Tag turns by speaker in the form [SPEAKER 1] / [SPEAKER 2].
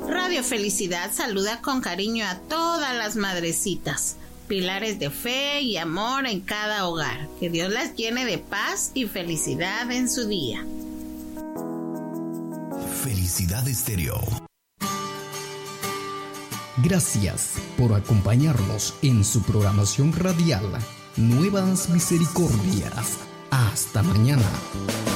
[SPEAKER 1] Radio Felicidad saluda con cariño a todas las madrecitas, pilares de fe y amor en cada hogar. Que Dios las llene de paz y felicidad en su día.
[SPEAKER 2] Felicidad Estéreo.
[SPEAKER 3] Gracias por acompañarnos en su programación radial Nuevas Misericordias. Hasta mañana.